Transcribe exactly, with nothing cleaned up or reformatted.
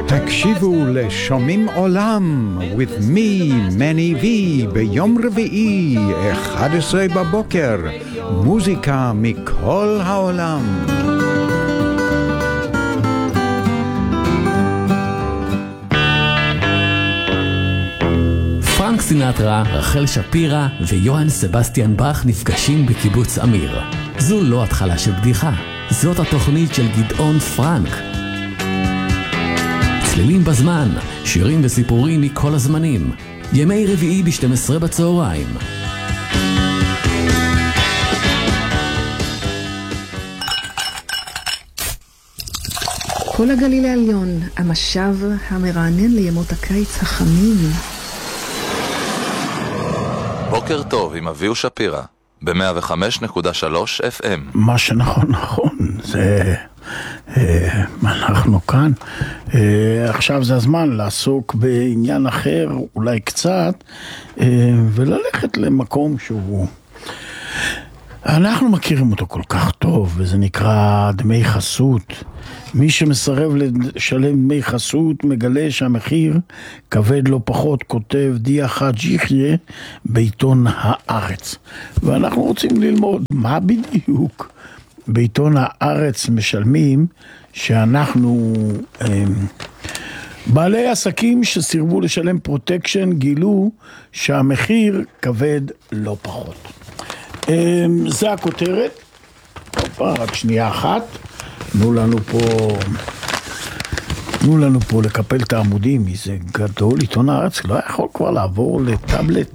הקשיבו לשומעים עולם with me, מני וי, ביום רביעי, אחד עשרה בבוקר, מוזיקה מכל העולם. פרנק סינטרה, רחל שפירה ויוהאן סבסטיאן באך נפגשים בקיבוץ אמיר. זו לא התחלה של בדיחה, זאת התוכנית של גדעון פרנק. צלילים בזמן, שירים וסיפורים מכל הזמנים. ימי רביעי ב-שתים עשרה בצהריים. כל הגליל העליון, המשב המרענן לימות הקיץ החמים. בוקר טוב עם אביהו שפירה, ב-מאה וחמש נקודה שלוש אף אם. מה שנכון נכון, זה... אה, אנחנו כאן. אה, עכשיו זה הזמן לעסוק בעניין אחר, אולי קצת, אה, וללכת למקום שהוא... אנחנו מכירים אותו כל כך טוב, וזה נקרא דמי חסות. מי שמסרב לשלם דמי חסות מגלה שהמחיר כבד לא פחות, כותב דיה חאג' יחיא בעיתון הארץ. ואנחנו רוצים ללמוד מה בדיוק בעיתון הארץ משלמים, שאנחנו בעלי עסקים שסירבו לשלם פרוטקשן גילו שהמחיר כבד לא פחות. זה הכותרת. אופה, רק שנייה אחת. תנו לנו פה, תנו לנו פה לקפל את העמודים, זה גדול, עיתון הארץ לא יכול כבר לעבור לטאבלט